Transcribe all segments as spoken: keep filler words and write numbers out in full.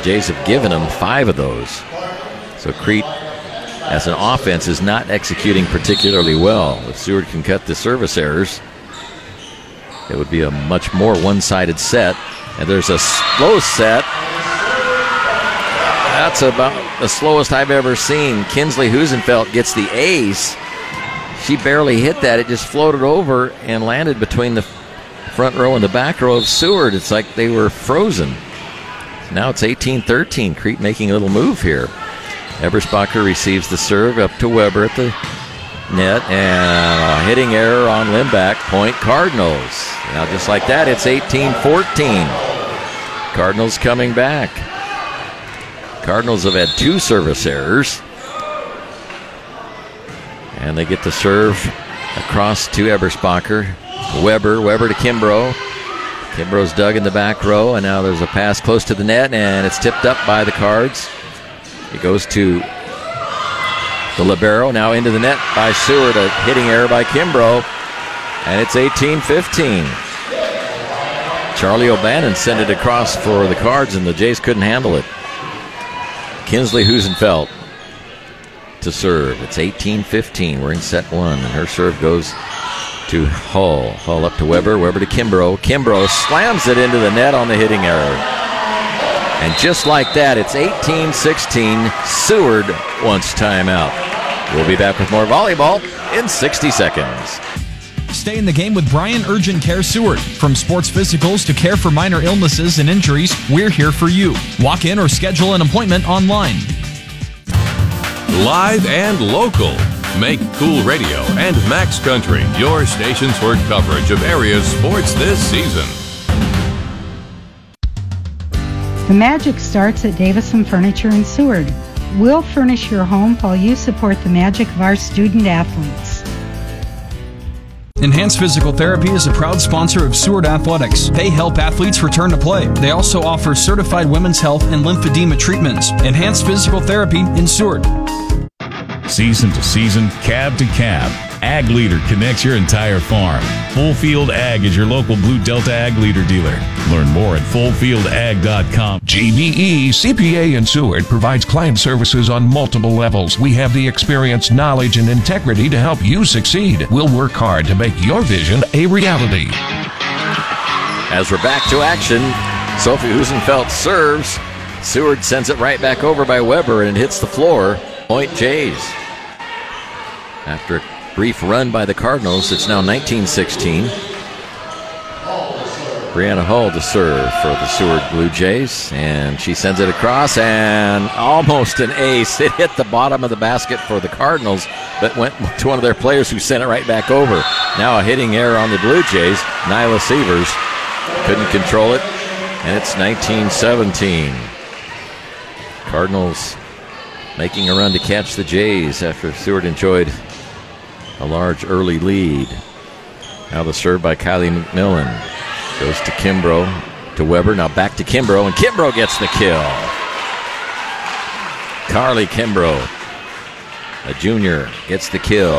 Jays have given them five of those. So Crete, as an offense, is not executing particularly well. If Seward can cut the service errors, it would be a much more one-sided set. And there's a slow set. That's about the slowest I've ever seen. Kinsley Husenfeld gets the ace. She barely hit that. It just floated over and landed between the front row and the back row of Seward. It's like they were frozen. Now it's eighteen thirteen. Crete making a little move here. Eberspacher receives the serve up to Weber at the net, and a hitting error on Limback. Point Cardinals. Now just like that, it's eighteen fourteen. Cardinals coming back. Cardinals have had two service errors. And they get the serve across to Eberspacher. Weber, Weber to Kimbrough. Kimbrough's dug in the back row, and now there's a pass close to the net, and it's tipped up by the Cards. It goes to the libero, now into the net by Seward. A hitting error by Kimbrough, and it's eighteen fifteen. Charlie O'Bannon sent it across for the Cards, and the Jays couldn't handle it. Kinsley Husenfeld to serve. It's eighteen fifteen. We're in set one, and her serve goes to Hull. Hull up to Weber. Weber to Kimbrough. Kimbrough slams it into the net on the hitting error. And just like that, it's eighteen sixteen. Seward wants timeout. We'll be back with more volleyball in sixty seconds. Stay in the game with Brian Urgent Care Seward. From sports physicals to care for minor illnesses and injuries, we're here for you. Walk in or schedule an appointment online. Live and local. Make Cool Radio and Max Country your stations for coverage of area sports this season. The magic starts at Davison Furniture in Seward. We'll furnish your home while you support the magic of our student athletes. Enhanced Physical Therapy is a proud sponsor of Seward Athletics. They help athletes return to play. They also offer certified women's health and lymphedema treatments. Enhanced Physical Therapy in Seward. Season to season, cab to cab, Ag Leader connects your entire farm. Full Field Ag is your local Blue Delta Ag Leader dealer. Learn more at full field ag dot com. G B E C P A in Seward provides client services on multiple levels. We have the experience, knowledge, and integrity to help you succeed. We'll work hard to make your vision a reality. As we're back to action, Sophie Husenfeld serves. Seward sends it right back over by Weber, and it hits the floor. Point Jays. After a brief run by the Cardinals, it's now nineteen sixteen. Brianna Hull to serve for the Seward Blue Jays, and she sends it across, and almost an ace. It hit the bottom of the basket for the Cardinals, but went to one of their players who sent it right back over. Now a hitting error on the Blue Jays. Nyla Sievers couldn't control it, and it's nineteen seventeen. Cardinals making a run to catch the Jays after Seward enjoyed a large early lead. Now the serve by Kylie McMillan. Goes to Kimbrough, to Weber. Now back to Kimbrough, and Kimbrough gets the kill. Carly Kimbrough, a junior, gets the kill.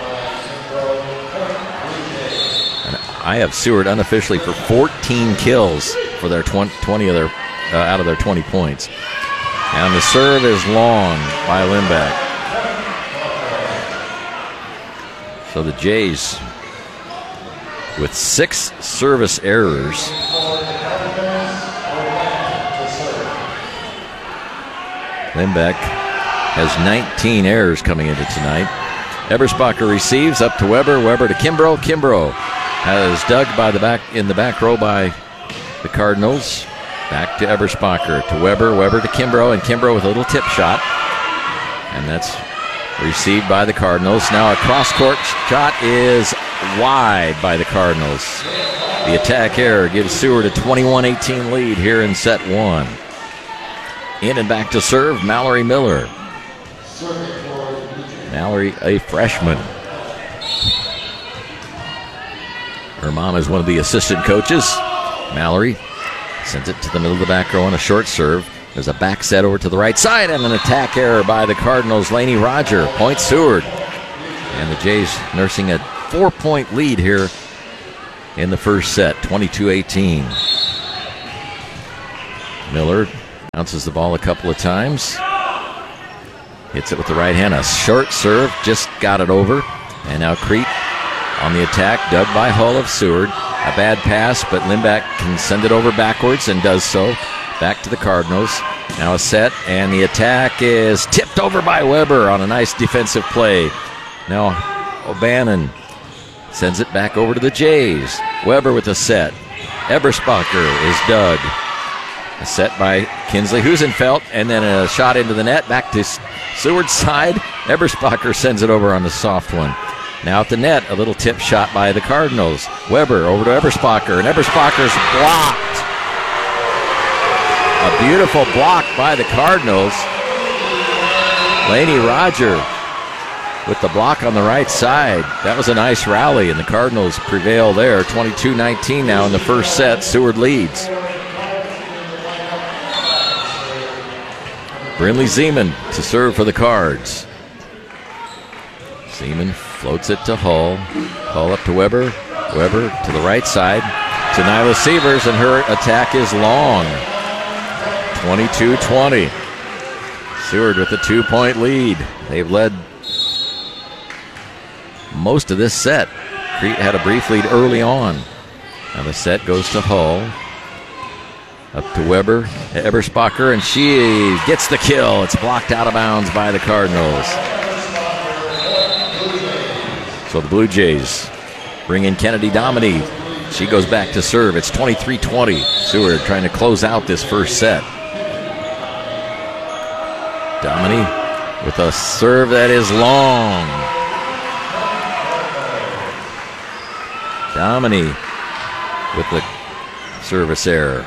And I have Seward unofficially for fourteen kills for their twenty of their uh, out of their twenty points. And the serve is long by Limback. So the Jays with six service errors. Limback has nineteen errors coming into tonight. Eberspacher receives up to Weber. Weber to Kimbrough. Kimbrough has dug by the back in the back row by the Cardinals. Back to Eberspacher, to Weber, Weber to Kimbrough, and Kimbrough with a little tip shot. And that's received by the Cardinals. Now a cross-court shot is wide by the Cardinals. The attack error gives Seward a twenty-one eighteen lead here in set one. In and back to serve, Mallory Miller. Mallory, a freshman. Her mom is one of the assistant coaches. Mallory sends it to the middle of the back row on a short serve. There's a back set over to the right side, and an attack error by the Cardinals. Laney Roger, point Seward. And the Jays nursing a four-point lead here in the first set, twenty-two eighteen. Miller Bounces the ball a couple of times. Hits it with the right hand. A short serve. Just got it over. And now Crete on the attack. Dug by Hull of Seward. A bad pass, but Lindback can send it over backwards and does so. Back to the Cardinals. Now a set, and the attack is tipped over by Weber on a nice defensive play. Now O'Bannon sends it back over to the Jays. Weber with a set. Eberspacher is dug. A set by Kinsley Husenfeld, and then a shot into the net. Back to Seward's side. Eberspacher sends it over on the soft one. Now at the net, a little tip shot by the Cardinals. Weber over to Eberspacher, and Eberspacher's blocked. A beautiful block by the Cardinals. Laney Roger with the block on the right side. That was a nice rally, and the Cardinals prevail there. twenty-two nineteen now in the first set. Seward leads. Brinley Zeman to serve for the Cards. Zeman floats it to Hull. Hull up to Weber. Weber to the right side to Nyla Sievers, and her attack is long. twenty-two twenty. Seward with a two-point lead. They've led most of this set. Crete had a brief lead early on. Now the set goes to Hull. Up to Weber, Eberspacher, and she gets the kill. It's blocked out of bounds by the Cardinals. So the Blue Jays bring in Kennedy Dominy. She goes back to serve. It's twenty-three twenty. Seward trying to close out this first set. Dominy with a serve that is long. Dominy with the service error.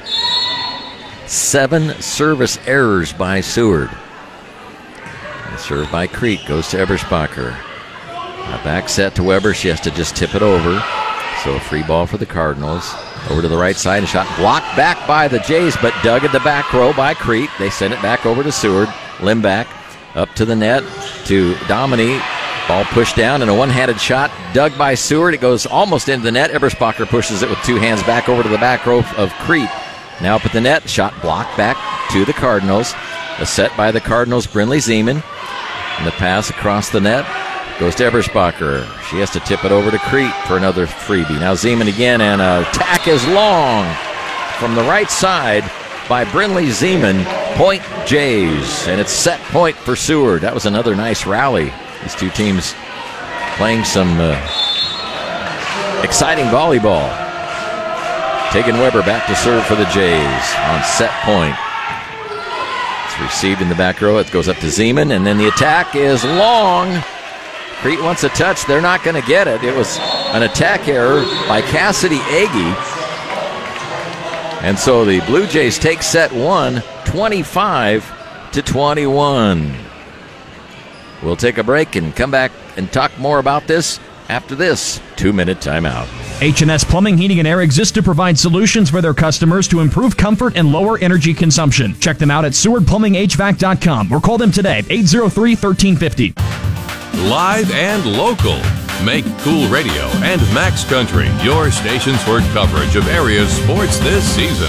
Seven service errors by Seward. The serve by Crete goes to Eberspacher. A back set to Weber. She has to just tip it over. So a free ball for the Cardinals. Over to the right side. A shot blocked back by the Jays, but dug in the back row by Crete. They send it back over to Seward. Limback up to the net to Dominy. Ball pushed down, and a one-handed shot dug by Seward. It goes almost into the net. Eberspacher pushes it with two hands back over to the back row of Crete. Now up at the net, shot blocked back to the Cardinals. A set by the Cardinals, Brinley Zeman. And the pass across the net goes to Eberspacher. She has to tip it over to Crete for another freebie. Now Zeman again, and an attack is long from the right side by Brinley Zeman. Point Jays, and it's set point for Seward. That was another nice rally. These two teams playing some uh, exciting volleyball. Taking Weber back to serve for the Jays on set point. It's received in the back row. It goes up to Zeman, and then the attack is long. Crete wants a touch. They're not going to get it. It was an attack error by Cassidy Agee. And so the Blue Jays take set one, twenty-five to twenty-one. We'll take a break and come back and talk more about this after this two-minute timeout. H and S Plumbing, Heating, and Air exists to provide solutions for their customers to improve comfort and lower energy consumption. Check them out at Seward Plumbing H V A C dot com or call them today at eight zero three, one three five zero. Live and local. Make Cool Radio and Max Country your stations for coverage of area sports this season.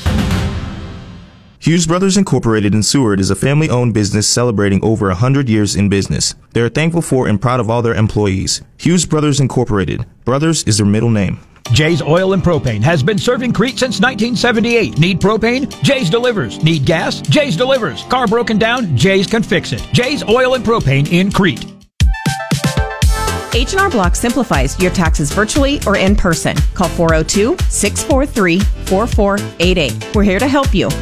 Hughes Brothers Incorporated in Seward is a family-owned business celebrating over one hundred years in business. They are thankful for and proud of all their employees. Hughes Brothers Incorporated. Brothers is their middle name. Jay's Oil and Propane has been serving Crete since nineteen seventy-eight. Need propane? Jay's delivers. Need gas? Jay's delivers. Car broken down? Jay's can fix it. Jay's Oil and Propane in Crete. H and R Block simplifies your taxes virtually or in person. Call four oh two, six four three, four four eight eight. We're here to help you.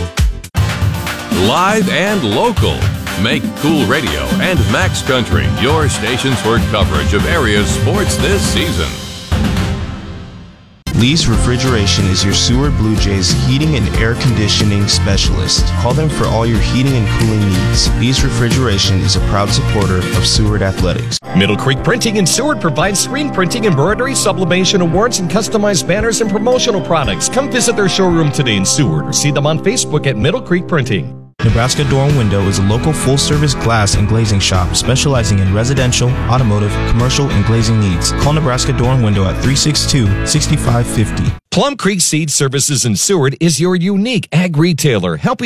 Live and local. Make Cool Radio and Max Country your stations for coverage of area sports this season. Lee's Refrigeration is your Seward Blue Jays heating and air conditioning specialist. Call them for all your heating and cooling needs. Lee's Refrigeration is a proud supporter of Seward Athletics. Middle Creek Printing in Seward provides screen printing, embroidery, sublimation, awards, and customized banners and promotional products. Come visit their showroom today in Seward or see them on Facebook at Middle Creek Printing. Nebraska Door and Window is a local full-service glass and glazing shop specializing in residential, automotive, commercial, and glazing needs. Call Nebraska Door and Window at three six two, six five five zero. Plum Creek Seed Services in Seward is your unique ag retailer, helping